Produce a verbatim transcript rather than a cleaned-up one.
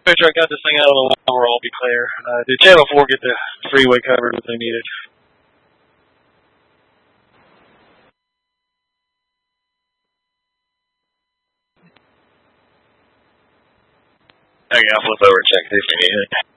Make sure I got this thing out of the wall where I'll be clear. Uh, did Channel four get the freeway covered if they needed? Okay, I'll flip over and check if they need anything.